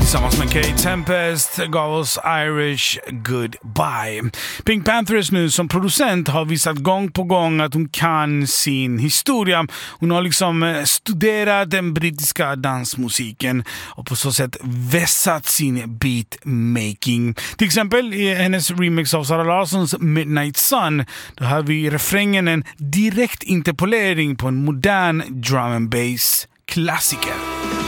tillsammans med Kate Tempest gav oss Irish Goodbye. Pink Panthers nu som producent har visat gång på gång att hon kan sin historia. Hon har liksom studerat den brittiska dansmusiken och på så sätt vässat sin beatmaking. Till exempel i hennes remix av Zara Larssons Midnight Sun, då har vi i refrängen en direkt interpolering på en modern drum and bass klassiker.